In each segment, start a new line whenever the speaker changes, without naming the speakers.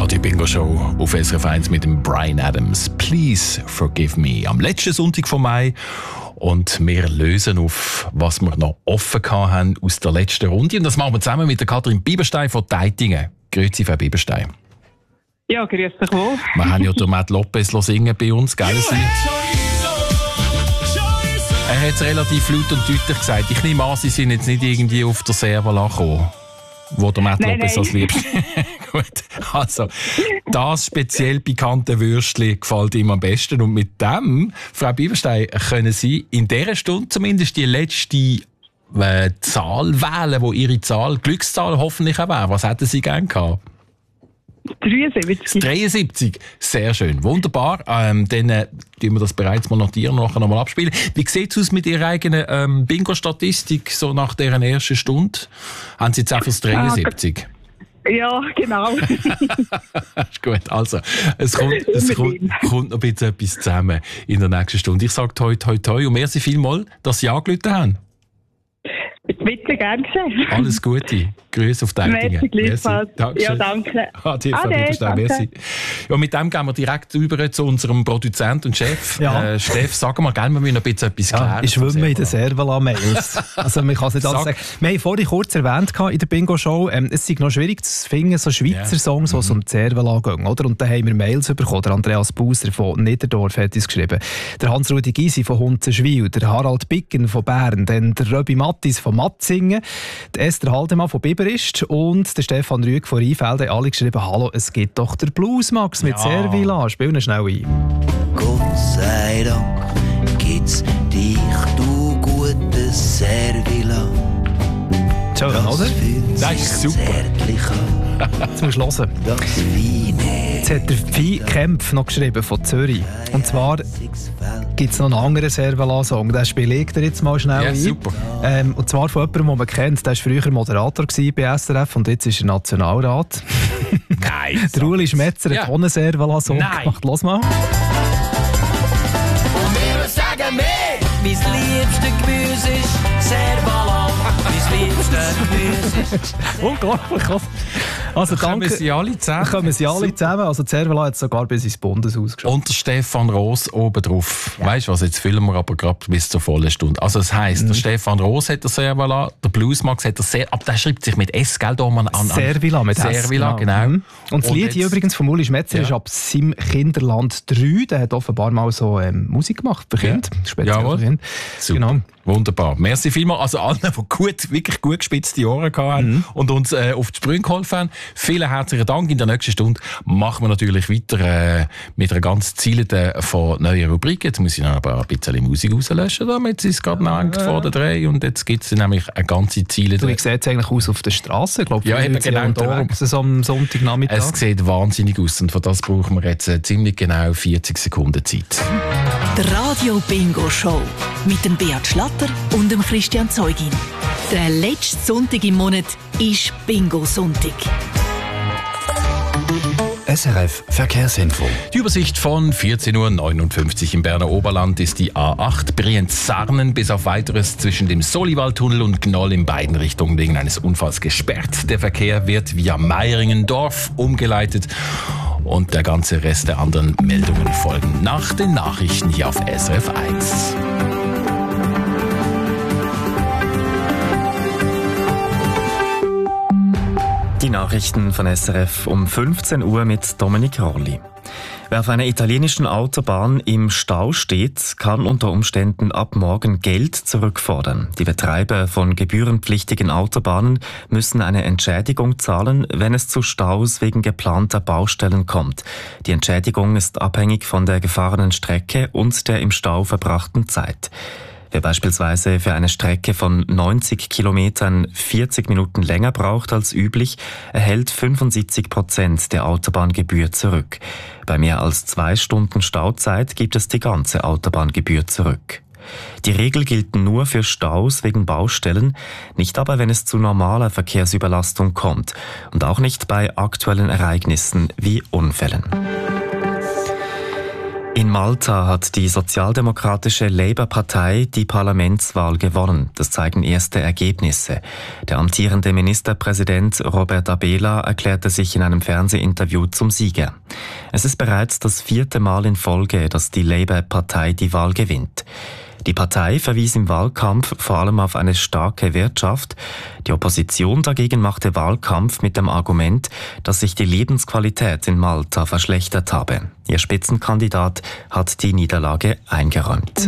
Radio Bingo Show auf SRF 1 mit dem Bryan Adams. Please forgive me. Am letzten Sonntag von Mai. Und wir lösen auf, was wir noch offen haben aus der letzten Runde. Und das machen wir zusammen mit der Kathrin Bieberstein von Deitingen. Grüezi, Frau Bieberstein.
Ja, grüß dich wohl.
Wir haben ja den Matt Lopez singen bei uns, gell? Er hat es relativ laut und deutlich gesagt. Ich nehme an, Sie sind jetzt nicht irgendwie auf der Servala gekommen, wo der Matt Lopez als liebst. Gut, also das speziell pikante Würstchen gefällt ihm am besten. Und mit dem, Frau Bieberstein, können Sie in dieser Stunde zumindest die letzte Zahl wählen, wo Ihre Zahl, Glückszahl hoffentlich auch wäre. Was hätten Sie gerne gehabt?
73.
73, sehr schön, wunderbar. Dann tun wir das bereits mal notieren und nachher nochmal abspielen. Wie sieht es aus mit Ihrer eigenen Bingo-Statistik so nach deren ersten Stunde? Haben Sie jetzt auch fürs 73?
Ja, genau.
Ist gut, also es kommt noch ein bisschen etwas zusammen in der nächsten Stunde. Ich sage toi toi toi und merci vielmals, dass Sie angerufen haben.
Bitte, gern geschehen.
Alles Gute. Grüße auf Deitingen.
Merci, gleichfalls. Ja, danke.
Ade, Frau Bieberstein, merci. Ja, mit dem gehen wir direkt über zu unserem Produzent und Chef.
Ja.
Steff, sag mal gerne, wir müssen ein bisschen etwas klären.
Ich schwimme in den Servala-Mails. Also man kann es nicht alles sagen. Wir haben vorhin kurz erwähnt in der Bingo-Show, es ist noch schwierig zu finden, so Schweizer Songs, die um die Servala gehen. Oder? Und da haben wir Mails bekommen. Der Andreas Buser von Niederdorf hat uns geschrieben. Der Hans-Rudi Gysi von Hunzenschwil, der Harald Bicken von Bern, dann der Röbi Mattis von Matzingen, der Esther Haldemann von Biberist und der Stefan Rüegg von Rheinfelden haben alle geschrieben, hallo, es gibt doch der Bluesmax mit Servila. Spielen schnell ein.
Gott sei Dank gibt's dich, du gute Servila.
Schön, oder?
Das ist super.
Jetzt musst du hören. Jetzt hat der Phi Kempf noch geschrieben von Zürich. Und zwar gibt es noch einen anderen Servala-Song. Den spiele ich dir jetzt mal schnell ein.
Super.
Und zwar von jemandem, den man kennt. Der war früher Moderator bei SRF und jetzt ist er Nationalrat.
Nein.
Der Uli Schmetzer hat auch einen Servala-Song gemacht. Los mal.
Und wir sagen mehr, mein liebstes Gemüse ist Servala. Mein liebstes Gemüse ist
Unglaublich. Also danke.
Kommen sie alle zusammen?
Kommen sie alle zusammen. Also Servala hat sogar bis ins Bundeshaus geschafft.
Und der Stefan Roos oben drauf. Ja. Weißt du was, jetzt füllen wir aber gerade bis zur vollen Stunde. Also das heisst, der Stefan Roos hat der Servala, der Bluesmax hat der Servala, aber der schreibt sich mit S, gell, da man an.
Servila mit S.
Servila, genau.
Und das Lied hier übrigens von Uli Schmetzer ist ab seinem Kinderland 3. Der hat offenbar mal so Musik gemacht für Kinder. Speziell für Kinder.
Super.
Genau.
Wunderbar. Merci vielmals. Also allen, die wirklich gut gespitzte Ohren hatten und uns auf die Sprünge geholfen haben. Vielen herzlichen Dank. In der nächsten Stunde machen wir natürlich weiter mit einer ganz zielenden von neuen Rubriken. Jetzt muss ich noch aber ein bisschen Musik rauslöschen, damit es gerade noch vor der Dreh. Und jetzt gibt es nämlich eine ganze zielende...
Wie sieht es eigentlich aus auf der Straße?
Ja, eben genau
unterwegs. So am Sonntagnachmittag.
Es sieht wahnsinnig aus und für das brauchen wir jetzt ziemlich genau 40 Sekunden Zeit.
Der Radio Bingo Show mit dem Beat Schlatter und dem Christian Zeugin. Der letzte Sonntag im Monat ist Bingo-Sonntag.
SRF Verkehrsinfo.
Die Übersicht von 14.59 Uhr im Berner Oberland ist die A8 Brienz-Sarnen bis auf Weiteres zwischen dem Soliwaldtunnel und Gnoll in beiden Richtungen wegen eines Unfalls gesperrt. Der Verkehr wird via Meiringen-Dorf umgeleitet und der ganze Rest der anderen Meldungen folgen nach den Nachrichten hier auf SRF 1.
Die Nachrichten von SRF um 15 Uhr mit Dominik Rolli. Wer auf einer italienischen Autobahn im Stau steht, kann unter Umständen ab morgen Geld zurückfordern. Die Betreiber von gebührenpflichtigen Autobahnen müssen eine Entschädigung zahlen, wenn es zu Staus wegen geplanter Baustellen kommt. Die Entschädigung ist abhängig von der gefahrenen Strecke und der im Stau verbrachten Zeit. Wer beispielsweise für eine Strecke von 90 Kilometern 40 Minuten länger braucht als üblich, erhält 75% der Autobahngebühr zurück. Bei mehr als 2 Stunden Stauzeit gibt es die ganze Autobahngebühr zurück. Die Regel gilt nur für Staus wegen Baustellen, nicht aber, wenn es zu normaler Verkehrsüberlastung kommt und auch nicht bei aktuellen Ereignissen wie Unfällen. In In Malta hat die sozialdemokratische Labour-Partei die Parlamentswahl gewonnen. Das zeigen erste Ergebnisse. Der amtierende Ministerpräsident Robert Abela erklärte sich in einem Fernsehinterview zum Sieger. Es ist bereits das 4. Mal in Folge, dass die Labour-Partei die Wahl gewinnt. Die Partei verwies im Wahlkampf vor allem auf eine starke Wirtschaft. Die Opposition dagegen machte Wahlkampf mit dem Argument, dass sich die Lebensqualität in Malta verschlechtert habe. Ihr Spitzenkandidat hat die Niederlage eingeräumt.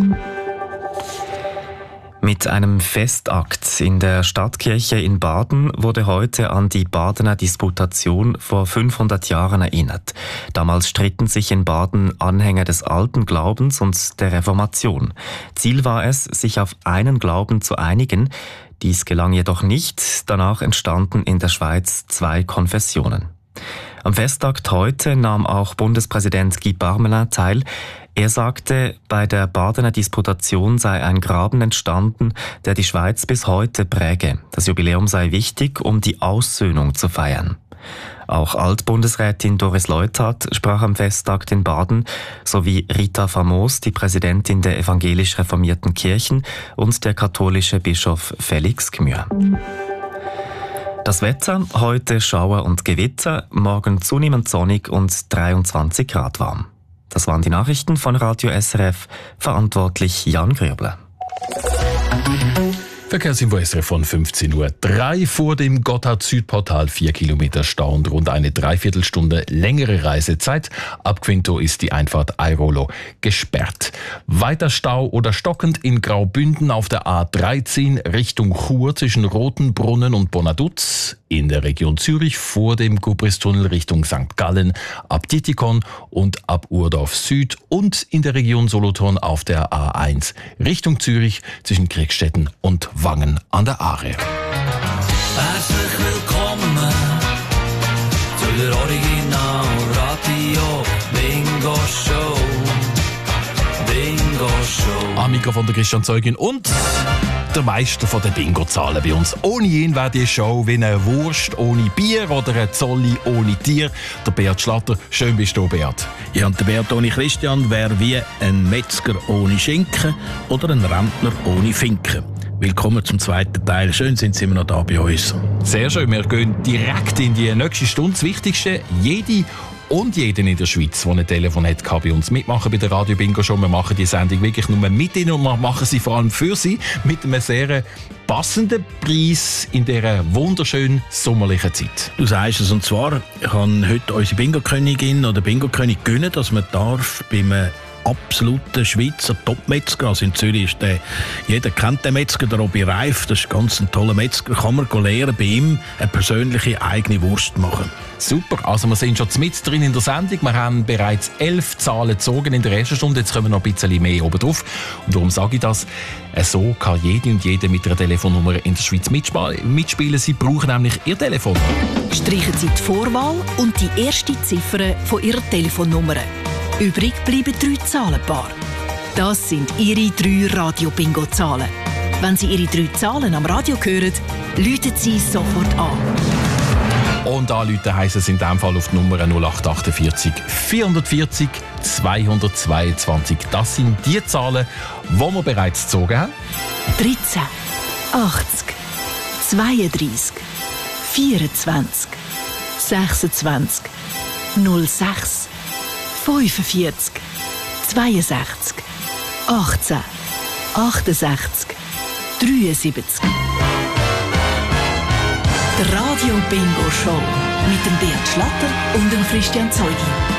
Mit einem Festakt in der Stadtkirche in Baden wurde heute an die Badener Disputation vor 500 Jahren erinnert. Damals stritten sich in Baden Anhänger des alten Glaubens und der Reformation. Ziel war es, sich auf einen Glauben zu einigen. Dies gelang jedoch nicht. Danach entstanden in der Schweiz 2 Konfessionen. Am Festakt heute nahm auch Bundespräsident Guy Parmelin teil. Er sagte, bei der Badener Disputation sei ein Graben entstanden, der die Schweiz bis heute präge. Das Jubiläum sei wichtig, um die Aussöhnung zu feiern. Auch Altbundesrätin Doris Leuthard sprach am Festtag in Baden, sowie Rita Famos, die Präsidentin der evangelisch reformierten Kirchen, und der katholische Bischof Felix Gmür. Das Wetter, heute Schauer und Gewitter, morgen zunehmend sonnig und 23 Grad warm. Das waren die Nachrichten von Radio SRF, verantwortlich Jan Gröbler.
Verkehrsinfo SRF von 15:03 Uhr. Vor dem Gotthard-Südportal 4 Kilometer Stau und rund eine Dreiviertelstunde längere Reisezeit. Ab Quinto ist die Einfahrt Airolo gesperrt. Weiter Stau oder stockend in Graubünden auf der A13 Richtung Chur zwischen Rotenbrunnen und Bonaduz. In der Region Zürich vor dem Gubristunnel Richtung St. Gallen, ab Titikon und ab Urdorf Süd, und in der Region Solothurn auf der A1 Richtung Zürich zwischen Kriegstetten und Wangen an der Aare.
Herzlich willkommen zu der Original Radio Bingo Show. Bingo Show.
Am Mikrofon der Christian Zeugin und der Meister von den Bingo-Zahlen bei uns. Ohne ihn wäre die Show wie eine Wurst ohne Bier oder ein Zolli ohne Tier. Der Beat Schlatter. Schön bist du, Beat.
Ja, und der Beat ohne Christian wäre wie ein Metzger ohne Schinken oder ein Rentner ohne Finken. Willkommen zum zweiten Teil. Schön sind Sie immer noch da bei uns.
Sehr schön. Wir gehen direkt in die nächste Stunde. Das Wichtigste, jede und jeden in der Schweiz, der ein Telefon hat, kann bei uns mitmachen bei der Radio Bingo Show. Wir machen die Sendung wirklich nur mit Ihnen und wir machen sie vor allem für Sie mit einem sehr passenden Preis in dieser wunderschönen sommerlichen Zeit.
Du sagst es, und zwar kann heute unsere Bingo-Königin oder Bingo-König gönnen, dass man darf beim absoluten Schweizer Top-Metzger. Also in Zürich ist jeder kennt den Metzger, der Robi Reif, das ist ganz ein toller Metzger. Kann man lernen, bei ihm eine persönliche eigene Wurst machen.
Super, also wir sind schon mit drin in der Sendung. Wir haben bereits 11 Zahlen gezogen in der ersten Stunde. Jetzt kommen noch ein bisschen mehr oben drauf. Und warum sage ich das? So kann jede und jede mit einer Telefonnummer in der Schweiz mitspielen. Sie brauchen nämlich Ihr Telefon.
Streichen Sie die Vorwahl und die erste Ziffer von Ihrer Telefonnummer. Übrig bleiben 3 Zahlenpaare. Das sind Ihre 3 Radio-Bingo-Zahlen. Wenn Sie Ihre 3 Zahlen am Radio hören, läuten Sie sofort an.
Und anrufen heisst es in diesem Fall auf die Nummer 0848 440 222. Das sind die Zahlen, die wir bereits gezogen haben.
13, 80, 32, 24, 26, 06, 45, 62, 18, 68, 73. Der Radio Bingo Show mit dem Beat Schlatter und dem Christian Zeugin.